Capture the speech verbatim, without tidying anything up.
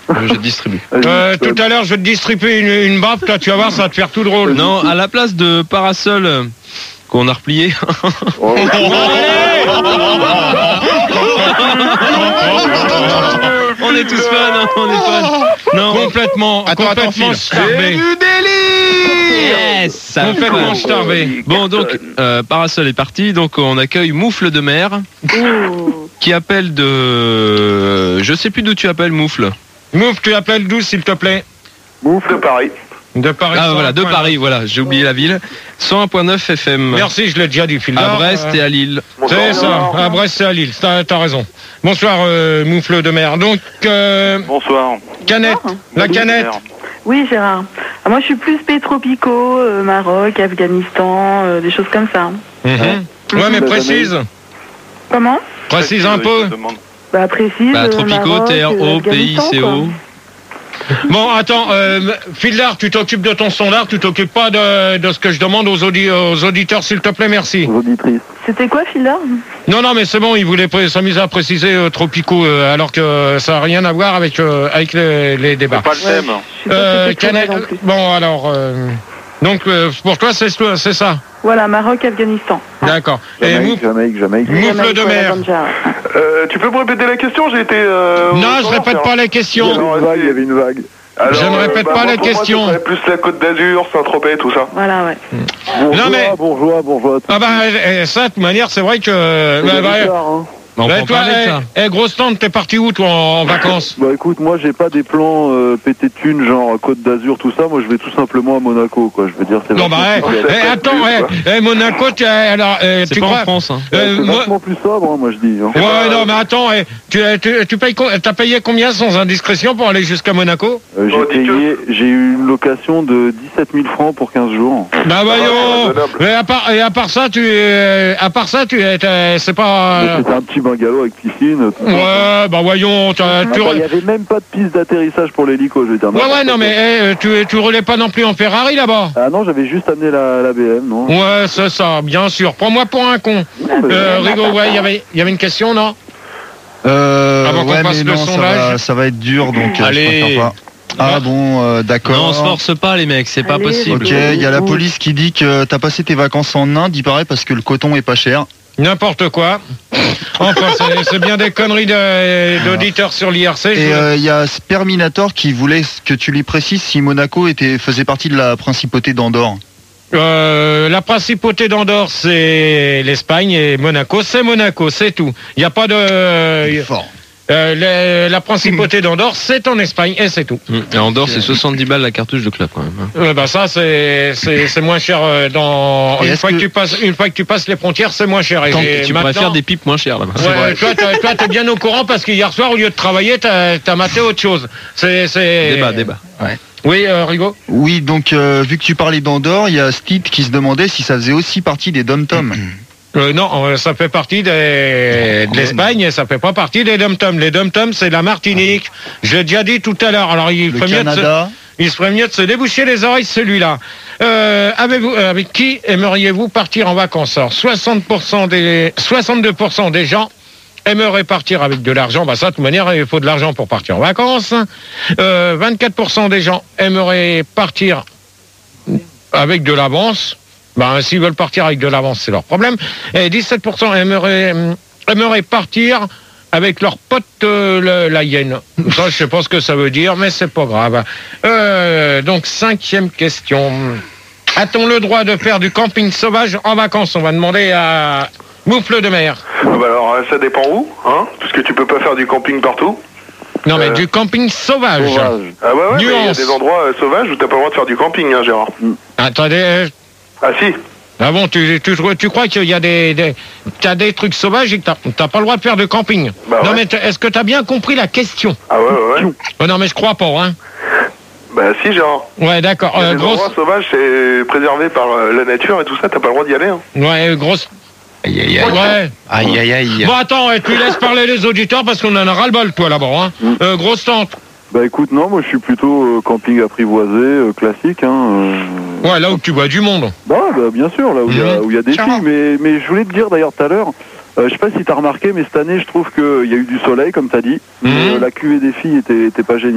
Je te distribue. Euh, tout à l'heure, je vais te distribuer une, une baffe, là, tu vas voir, ça va te faire tout drôle. Non, à la place de parasol euh, qu'on a replié. Oh. On est tous fans, hein, on est fans. Non, complètement, attends, complètement attends, starvé. Du délire. yes, Complètement starvé. Bon, donc, euh, parasol est parti, donc on accueille Moufle de mer, qui appelle de... Je sais plus d'où tu appelles, Moufle. Mouf, tu appelles d'où, s'il te plaît? Moufle de Paris. De Paris. Ah voilà, de Paris, voilà, j'ai oublié la ville. cent un virgule neuf F M. Merci, je l'ai déjà dit, Phil. À Brest et à Lille. C'est ça, à Brest et à Lille, t'as, t'as raison. Bonsoir, euh, Moufle de mer. Donc, euh, Bonsoir. canette, la canette. Oui, Gérard. Ah, moi, je suis plus pays tropicaux, euh, Maroc, Afghanistan, euh, des choses comme ça. Mm-hmm. Ouais, mais précise. Comment? Précise un peu. Bah, précise. Bah, tropicaux, Maroc, terre, euh, eau, pays, Afghanistan, C O. Bon, attends, euh, Fildar, tu t'occupes de ton sondage, tu t'occupes pas de, de ce que je demande aux, audi- aux auditeurs, s'il te plaît, merci. Aux auditrices. C'était quoi, Philard? Non, non, mais c'est bon, il voulait pré- s'amuser à préciser euh, tropicaux, euh, alors que ça n'a rien à voir avec, euh, avec les, les débats. Pas le thème. Je sais pas Euh, si c'était canette, non plus. bon, alors, euh, donc, euh, pour toi, c'est, c'est ça. Voilà, Maroc, Afghanistan. D'accord. Et Jamaïque, Mouf- Jamaïque, Jamaïque. Moufle Jamaïque, de voilà, mer. Banja. Euh, tu peux me répéter la question? J'ai été... Euh, Non, je répète pas les Il y avait questions. une vague, il y avait une vague. Je ne répète pas moi, les pour moi, questions. ce serait plus la Côte d'Azur, Saint-Tropez, tout ça. Voilà, ouais. Bourgeois, Non, mais- bourgeois, bourgeois. Ah bah, euh, ça, de toute manière, c'est vrai que... C'est bah, des bah, bizarres, hein. On bah, peut en toi, parler de ça. eh, eh, grosse tante, t'es parti où, toi, en, en vacances? Bah écoute, moi j'ai pas des plans euh, pétés de thunes, genre Côte d'Azur, tout ça. Moi je vais tout simplement à Monaco, quoi. Je veux dire, c'est Non, bah, vachement eh, plus- eh, attends, eh, eh, Monaco, tu, alors, euh, C'est tu pas crois... en France, hein. euh, c'est moi- vachement plus sobre, hein, moi je dis. Hein. Ouais, non, mais attends, eh, tu, tu, tu payes, co- t'as payé combien sans indiscrétion pour aller jusqu'à Monaco? Euh, j'ai Oh, dis-tu. payé, j'ai eu une location de dix-sept mille francs pour quinze jours. Bah voyons, raisonnable. mais à part, et à part ça, tu, euh, à part ça, tu, es- c'est pas... Mais C'était un petit bungalow avec piscine. Tout ça. Ouais, bah voyons, t'as- tu... Attends, il y avait même pas de piste d'atterrissage pour l'hélico, je veux dire. Ouais, ouais, non, mais eh, tu, tu roulais pas non plus en Ferrari là-bas? Ah non, j'avais juste amené la, la B M, non. Ouais, c'est ça, bien sûr. Prends-moi pour un con. Non, mais- Euh, Rigo, ouais, il y avait, il y avait une question, non? Euh, Avant qu'on ouais, fasse mais le non, ça sondage. va, ça va être dur, donc euh, Allez. je préfère pas. Ah bon, euh, d'accord. Non, on se force pas, les mecs, c'est pas Allez, possible. Ok, il y a la police qui dit que t'as passé tes vacances en Inde, il paraît, parce que le coton est pas cher. N'importe quoi. Enfin, c'est, c'est bien des conneries de- d'auditeurs sur l'I R C. je Et vous- euh, il y a Sperminator qui voulait que tu lui précises si Monaco était, faisait partie de la principauté d'Andorre. Euh, la principauté d'Andorre, c'est l'Espagne, et Monaco, c'est Monaco, c'est tout. Il n'y a pas de... Fort. Euh, les- la principauté d'Andorre, c'est en Espagne, et c'est tout. Mmh. Et Andorre, c'est soixante-dix balles la cartouche de club quand même. hein. Euh, bah ça, c'est, c'est, c'est moins cher euh, dans... Et Une est-ce fois que... que- tu passes, une fois que tu passes les frontières, c'est moins cher. Et Tant j'ai- que tu maintenant- pourrais faire des pipes moins chères là-bas. Ouais, toi, t'as- toi, t'es bien au courant parce que hier soir, au lieu de travailler, t'as, t'as maté autre chose. C'est, c'est... Débat, débat. Oui, euh, Rigo. Oui, donc euh, vu que tu parlais d'Andorre, il y a Steve qui se demandait si ça faisait aussi partie des dom-toms. Euh, non, euh, ça fait partie des, de l'Espagne et ça fait pas partie des dom-toms. Les dom-toms, c'est la Martinique. J'ai déjà dit tout à l'heure. Alors, il Le ferait mieux de se, Canada. il serait mieux de se déboucher les oreilles, celui-là. Euh, avez-vous, euh, avec qui aimeriez-vous partir en vacances? Alors, soixante pour cent des, soixante-deux pour cent des gens aimeraient partir avec de l'argent. Bah, ça, de toute manière, il faut de l'argent pour partir en vacances. Euh, vingt-quatre pour cent des gens aimeraient partir avec de l'avance. Ben, s'ils veulent partir avec de l'avance, c'est leur problème. Et dix-sept pour cent aimeraient, aimeraient partir avec leurs potes euh, le- la hyène. Ça, je sais pas ce que ça veut dire, mais c'est pas grave. Euh, donc, cinquième question. A-t-on le droit de faire du camping sauvage en vacances? On va demander à Moufle de mer. Ah bah alors, euh, ça dépend où, hein, parce que tu peux pas faire du camping partout. Non, mais Euh. du camping sauvage. Sauvage. Ah ouais, ouais, mais il y a Nuance. des endroits euh, sauvages où t'as pas le droit de faire du camping, hein, Gérard. Attendez. euh, Ah si. Ah bon, tu, tu, tu crois qu'il y a des, des, t'as des trucs sauvages et que t'as, t'as pas le droit de faire de camping? Bah non, ouais. mais t- est-ce que t'as bien compris la question? Ah ouais, ouais, ouais. Oh, non, mais je crois pas, hein. Bah si, Gérard. Ouais, d'accord. Il y a Euh, des grosse, endroits sauvages, c'est préservé par euh, la nature et tout ça, t'as pas le droit d'y aller, hein. ouais, grosse, Aïe, aïe, aïe. ouais. Aïe, aïe, aïe. Bon, attends, ouais, tu laisses parler les auditeurs parce qu'on en a ras-le-bol, toi, là-bas, hein. Mm. Euh, grosse tante. Bah écoute, non, moi je suis plutôt euh, camping apprivoisé, euh, classique. Hein, euh... Ouais, là où tu vois du monde. Bah, bah bien sûr, là où il y, a- Mhm. où il y a des filles. Mais, mais je voulais te dire d'ailleurs tout à l'heure, euh, je sais pas si t'as remarqué, mais cette année je trouve qu'il y a eu du soleil, comme t'as dit. Mais Mhm. euh, la cuvée des filles était, était pas géniale.